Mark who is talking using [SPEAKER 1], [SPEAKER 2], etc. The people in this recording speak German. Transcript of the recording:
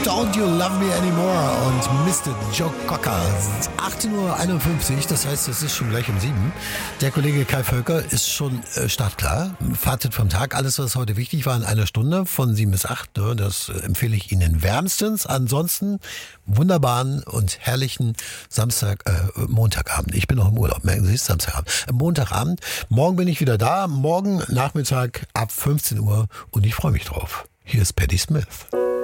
[SPEAKER 1] Don't You Love Me Anymore und Mr. Joe Cocker. 18:51 Uhr, das heißt, es ist schon gleich um 7. Der Kollege Kai Völker ist schon startklar. Fazit vom Tag, alles, was heute wichtig war, in einer Stunde von 7 bis 8. Das empfehle ich Ihnen wärmstens. Ansonsten wunderbaren und herrlichen Montagabend. Ich bin noch im Urlaub, merken Sie es, Samstagabend. Montagabend. Morgen bin ich wieder da. Morgen Nachmittag ab 15 Uhr und ich freue mich drauf. Hier ist Patti Smith.